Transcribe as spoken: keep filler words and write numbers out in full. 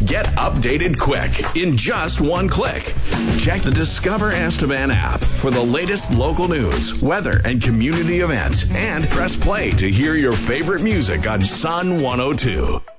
Get updated quick in just one click. Check the Discover Estevan app for the latest local news, weather, and community events, and press play to hear your favorite music on Sun one oh two.